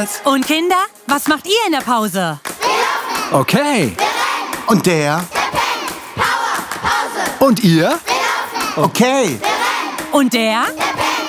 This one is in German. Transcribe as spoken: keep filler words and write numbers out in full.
was? Und Kinder, was macht ihr in der Pause? Okay. Und der? Und ihr? Okay. Und der?